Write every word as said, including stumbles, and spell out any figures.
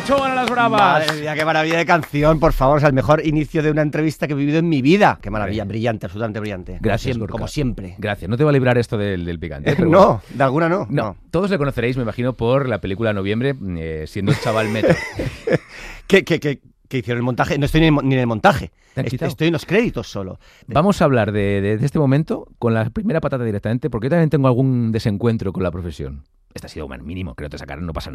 Saskatchewan a las bravas. Madre mía, qué maravilla de canción, por favor. O sea, el mejor inicio de una entrevista que he vivido en mi vida. Qué maravilla, brillante, absolutamente brillante. Gracias, como, como siempre. Gracias. No te va a librar esto del, del picante. ¿eh? Pero no, bueno. de alguna no, no. no. Todos le conoceréis, me imagino, por la película Noviembre, eh, siendo el chaval metro. que, que, que, que hicieron el montaje. No estoy ni en, ni en el montaje. Est estoy en los créditos solo. Vamos a hablar de, de, de este momento con la primera patata directamente, porque yo también tengo algún desencuentro con la profesión. Este ha sido un mínimo, que no te sacaran, no pasa nada.